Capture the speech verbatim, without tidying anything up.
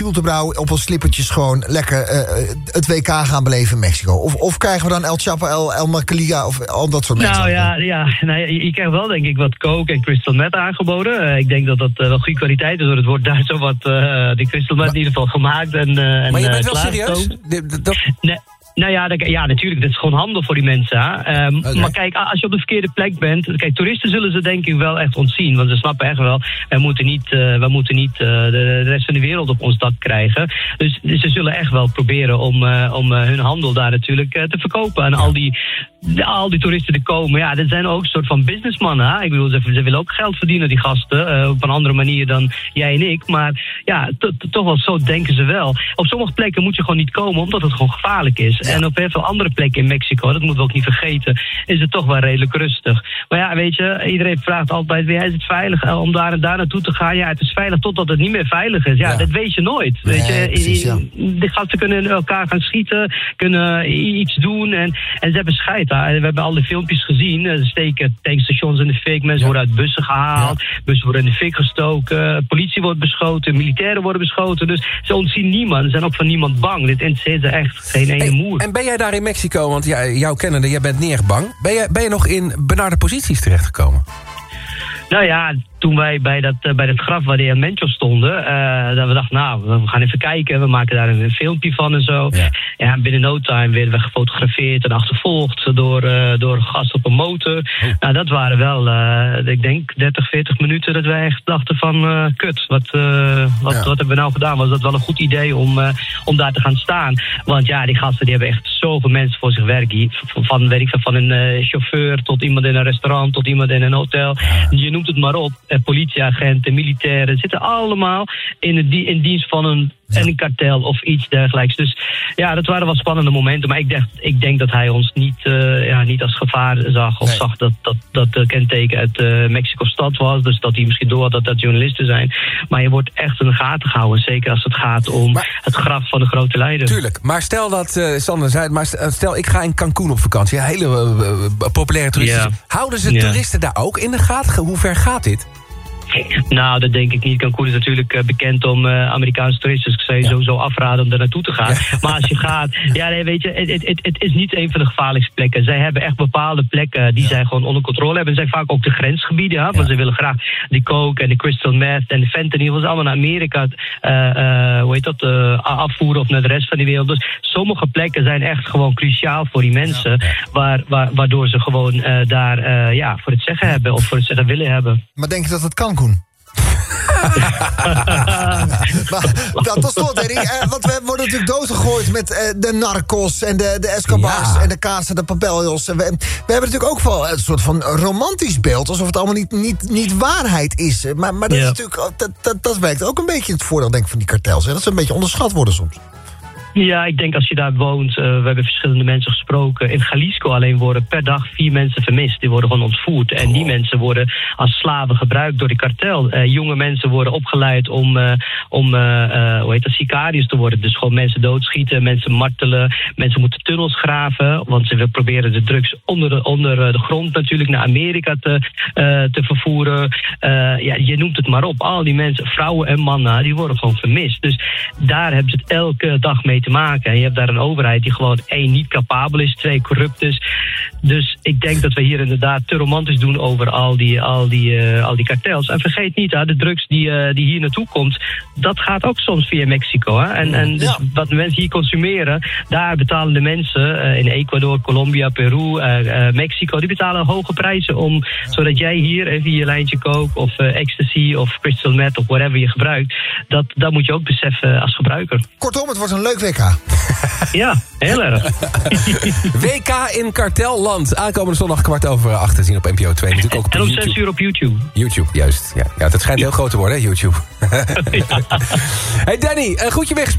Schultebrouw op ons slippertjes gewoon lekker uh, het W K gaan beleven in Mexico? Of, of krijgen we dan El Chapo, El, El Macalia of al dat soort mensen? Nou ja, ja nou, je, je krijgt wel denk ik wat coke en crystal meth aangeboden. Uh, ik denk dat dat uh, wel goede kwaliteit is. Het wordt daar zo wat, uh, die crystal meth in ieder geval gemaakt. En, uh, en, maar je bent uh, wel serieus? De, dat... Nee. Nou ja, dat, ja, natuurlijk. Dat is gewoon handel voor die mensen. Hè? Um, okay. Maar kijk, als je op de verkeerde plek bent... Kijk, toeristen zullen ze denk ik wel echt ontzien. Want ze snappen echt wel... wij moeten niet, uh, wij moeten niet uh, de, de rest van de wereld op ons dak krijgen. Dus, dus ze zullen echt wel proberen om, uh, om uh, hun handel daar natuurlijk uh, te verkopen. En al die, de, al die toeristen die komen... Ja, dat zijn ook een soort van businessmannen. Hè? Ik bedoel, ze, ze willen ook geld verdienen, die gasten. Uh, op een andere manier dan jij en ik. Maar ja, t- t- toch wel zo denken ze wel. Op sommige plekken moet je gewoon niet komen... omdat het gewoon gevaarlijk is. Ja. En op heel veel andere plekken in Mexico, dat moeten we ook niet vergeten, is het toch wel redelijk rustig. Maar ja, weet je, iedereen vraagt altijd weer, is het veilig om daar en daar naartoe te gaan? Ja, het is veilig totdat het niet meer veilig is. Ja, ja. Dat weet je nooit. Nee, weet je, precies, ja. De gasten kunnen elkaar gaan schieten, kunnen iets doen en, en ze hebben scheid. Hè. We hebben al die filmpjes gezien, ze steken tankstations in de fik, mensen ja. worden uit bussen gehaald, ja. bussen worden in de fik gestoken, politie wordt beschoten, militairen worden beschoten. Dus ze ontzien niemand, ze zijn ook van niemand bang. Dit interesseert ze echt geen ene hey, moer. En ben jij daar in Mexico, want jij, jou kennende, jij bent niet erg bang. Ben je, ben je nog in benarde posities terechtgekomen? Nou ja, toen wij bij dat, uh, bij dat graf waar die in Mencho stonden... Uh, dat we dachten, nou, we gaan even kijken. We maken daar een, een filmpje van en zo. Ja. Ja, binnen no time werden we gefotografeerd en achtervolgd... door, uh, door gasten op een motor. Oh. Nou, dat waren wel, uh, ik denk, dertig, veertig minuten... dat wij echt dachten van, uh, kut, wat, uh, wat, ja. wat hebben we nou gedaan? Was dat wel een goed idee om, uh, om daar te gaan staan? Want ja, die gasten die hebben echt zoveel mensen voor zich werken. Van, weet ik, van een uh, chauffeur tot iemand in een restaurant... tot iemand in een hotel. Je noemt het maar op. Politieagenten, militairen, zitten allemaal in, het, in dienst van een, en een kartel of iets dergelijks. Dus ja, dat waren wel spannende momenten. Maar ik, dacht, ik denk dat hij ons niet, uh, ja, niet als gevaar zag. Of nee. zag dat dat, dat de kenteken uit uh, Mexico-stad was. Dus dat hij misschien door had dat dat journalisten zijn. Maar je wordt echt in de gaten gehouden. Zeker als het gaat om maar, het graf van de grote leider. Tuurlijk. Maar stel dat, uh, Sander zei maar stel ik ga in Cancún op vakantie. Een hele uh, populaire toeristen. Yeah. Houden ze yeah. toeristen daar ook in de gaten? Hoe ver gaat dit? Nou, dat denk ik niet. Cancún is natuurlijk uh, bekend om uh, Amerikaanse toeristen. Dus ik zou je ja. sowieso afraden om daar naartoe te gaan. Ja. Maar als je gaat... Ja, nee, weet je, het, het, het is niet een van de gevaarlijkste plekken. Zij hebben echt bepaalde plekken die ja. zij gewoon onder controle hebben. En zij vaak ook de grensgebieden. Ja? Want ja. ze willen graag die coke en de crystal meth en de fentanyl. Dat is allemaal naar Amerika uh, uh, hoe heet dat, uh, afvoeren of naar de rest van de wereld. Dus sommige plekken zijn echt gewoon cruciaal voor die mensen. Ja. Waar, waar, waardoor ze gewoon uh, daar uh, ja, voor het zeggen hebben of voor het zeggen willen hebben. Maar denk je dat het kan, Koen? maar dat tot slot, Eddie, eh, want we worden natuurlijk doodgegooid met eh, de narcos en de, de Escobars ja. en de Casa de Papelios. We, we hebben natuurlijk ook wel een soort van romantisch beeld, alsof het allemaal niet, niet, niet waarheid is. Maar, maar dat, ja. is natuurlijk, dat, dat, dat werkt ook een beetje in het voordeel, denk ik, van die kartels. Hè? Dat ze een beetje onderschat worden soms. Ja, ik denk als je daar woont, uh, we hebben verschillende mensen gesproken. In Jalisco alleen worden per dag vier mensen vermist. Die worden gewoon ontvoerd. En die mensen worden als slaven gebruikt door de kartel. Uh, jonge mensen worden opgeleid om, uh, om uh, uh, hoe heet dat, sicariërs te worden. Dus gewoon mensen doodschieten, mensen martelen. Mensen moeten tunnels graven. Want ze proberen de drugs onder de, onder de grond natuurlijk naar Amerika te, uh, te vervoeren. Uh, ja, je noemt het maar op. Al die mensen, vrouwen en mannen, die worden gewoon vermist. Dus daar hebben ze het elke dag mee te maken. En je hebt daar een overheid die gewoon één, niet capabel is, twee, corrupt is. Dus ik denk dat we hier inderdaad te romantisch doen over al die, al die, uh, al die kartels. En vergeet niet, hè, de drugs die, uh, die hier naartoe komt, dat gaat ook soms via Mexico. Hè? En, en dus ja. wat de mensen hier consumeren, daar betalen de mensen uh, in Ecuador, Colombia, Peru, uh, uh, Mexico, die betalen hoge prijzen om, ja. zodat jij hier even je lijntje coke of uh, ecstasy of crystal meth of whatever je gebruikt, dat, dat moet je ook beseffen als gebruiker. Kortom, het wordt een leuk W K. Ja, heel erg. W K in kartelland. Aankomende zondag kwart over acht te zien op N P O twee. Natuurlijk ook op en om YouTube. zes uur op YouTube. YouTube, juist. Ja, ja dat schijnt heel groot te worden, hè, YouTube. Ja. Hey Danny, een goedje weg.